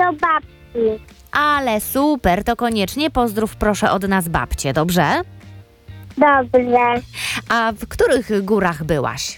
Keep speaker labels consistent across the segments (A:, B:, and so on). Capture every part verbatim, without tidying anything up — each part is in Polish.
A: do babci.
B: Ale super, to koniecznie pozdrów proszę od nas babcię, dobrze?
A: Dobrze.
B: A w których górach byłaś?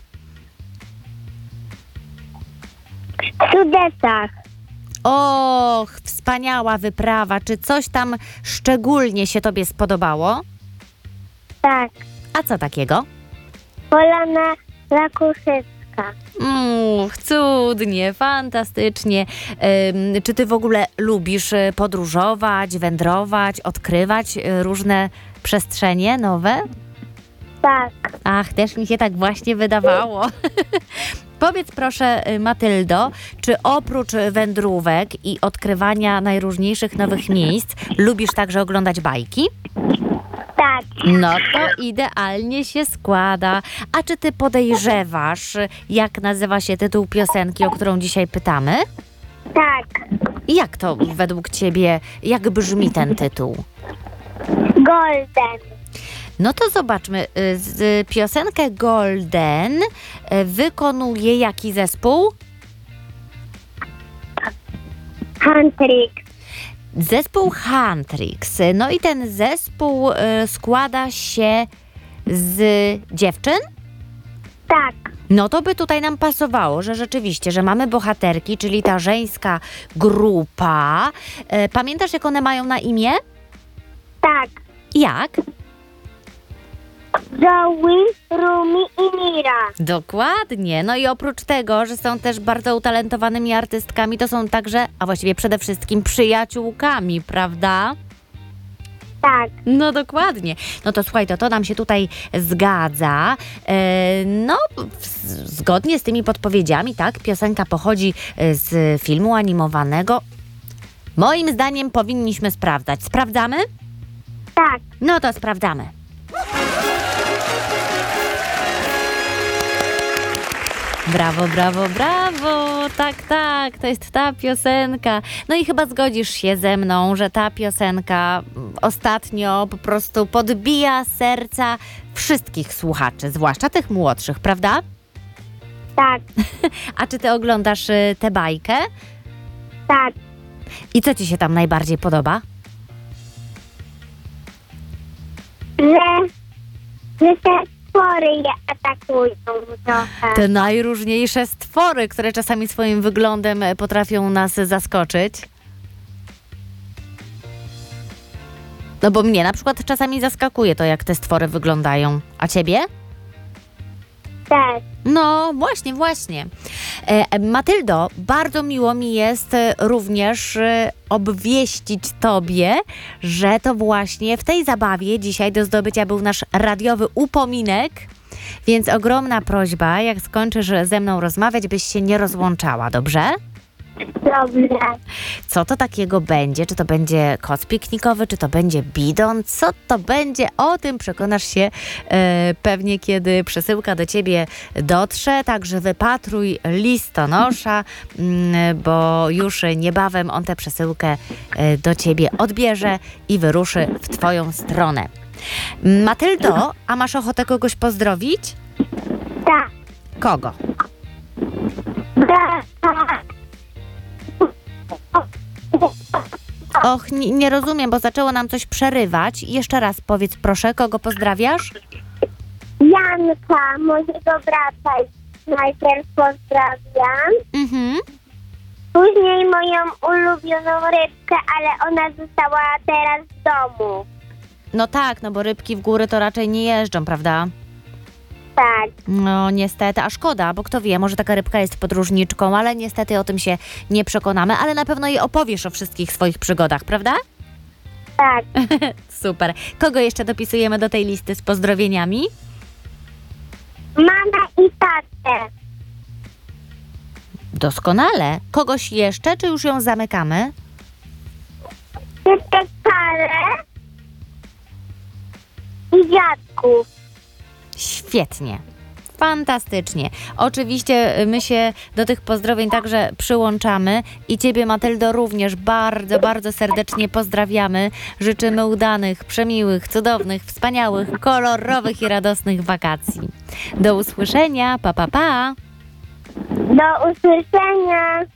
A: W Sudetach.
B: Och, wspaniała wyprawa. Czy coś tam szczególnie się tobie spodobało?
A: Tak.
B: A co takiego?
A: Polana Rakuszycka.
B: Uch, cudnie, fantastycznie. Ym, czy ty w ogóle lubisz y, podróżować, wędrować, odkrywać y, różne przestrzenie nowe?
A: Tak.
B: Ach, też mi się tak właśnie wydawało. Powiedz proszę, y, Matyldo, czy oprócz wędrówek i odkrywania najróżniejszych nowych miejsc lubisz także oglądać bajki?
A: Tak.
B: No to idealnie się składa. A czy ty podejrzewasz, jak nazywa się tytuł piosenki, o którą dzisiaj pytamy?
A: Tak.
B: I jak to według ciebie, jak brzmi ten tytuł?
A: Golden.
B: No to zobaczmy, y, z, piosenkę Golden y, wykonuje jaki zespół?
A: Huntrix.
B: Zespół Huntrix. No i ten zespół y, składa się z dziewczyn?
A: Tak.
B: No to by tutaj nam pasowało, że rzeczywiście, że mamy bohaterki, czyli ta żeńska grupa. Y, pamiętasz, jak one mają na imię?
A: Tak.
B: Jak?
A: Zoe, Rumi i Mira.
B: Dokładnie. No i oprócz tego, że są też bardzo utalentowanymi artystkami, to są także, a właściwie przede wszystkim przyjaciółkami, prawda?
A: Tak.
B: No dokładnie. No to słuchaj, to to nam się tutaj zgadza. E, no, w, zgodnie z tymi podpowiedziami, tak, piosenka pochodzi z filmu animowanego. Moim zdaniem powinniśmy sprawdzać. Sprawdzamy?
A: Tak.
B: No to sprawdzamy. Brawo, brawo, brawo! Tak, tak, to jest ta piosenka. No i chyba zgodzisz się ze mną, że ta piosenka ostatnio po prostu podbija serca wszystkich słuchaczy, zwłaszcza tych młodszych, prawda?
A: Tak.
B: A czy ty oglądasz y, tę bajkę?
A: Tak.
B: I co ci się tam najbardziej podoba?
A: Że, że te stwory je atakują trochę.
B: Te najróżniejsze stwory, które czasami swoim wyglądem e, potrafią nas zaskoczyć. No bo mnie na przykład czasami zaskakuje to, jak te stwory wyglądają. A ciebie?
A: Też.
B: No, właśnie, właśnie. E, Matyldo, bardzo miło mi jest e, również e, obwieścić tobie, że to właśnie w tej zabawie dzisiaj do zdobycia był nasz radiowy upominek, więc ogromna prośba, jak skończysz ze mną rozmawiać, byś się nie rozłączała, dobrze?
A: Dobrze.
B: Co to takiego będzie? Czy to będzie koc piknikowy, czy to będzie bidon? Co to będzie? O tym przekonasz się e, pewnie, kiedy przesyłka do ciebie dotrze. Także wypatruj listonosza, mm, bo już niebawem on tę przesyłkę e, do ciebie odbierze i wyruszy w twoją stronę. Matyldo, a masz ochotę kogoś pozdrowić?
A: Tak.
B: Kogo?
A: Tak.
B: Och, nie, nie rozumiem, bo zaczęło nam coś przerywać. Jeszcze raz powiedz proszę, kogo pozdrawiasz?
A: Janka, mojego brata najpierw pozdrawiam.
B: Mhm.
A: Później moją ulubioną rybkę, ale ona została teraz w domu.
B: No tak, no bo rybki w góry to raczej nie jeżdżą, prawda?
A: Tak.
B: No niestety, a szkoda, bo kto wie, może taka rybka jest podróżniczką, ale niestety o tym się nie przekonamy, ale na pewno jej opowiesz o wszystkich swoich przygodach, prawda?
A: Tak.
B: Super. Kogo jeszcze dopisujemy do tej listy z pozdrowieniami?
A: Mama i tatę.
B: Doskonale. Kogoś jeszcze, czy już ją zamykamy?
A: Jeszcze parę i dziadków.
B: Świetnie. Fantastycznie. Oczywiście my się do tych pozdrowień także przyłączamy i ciebie, Matyldo, również bardzo, bardzo serdecznie pozdrawiamy. Życzymy udanych, przemiłych, cudownych, wspaniałych, kolorowych i radosnych wakacji. Do usłyszenia. Pa, pa, pa.
A: Do usłyszenia.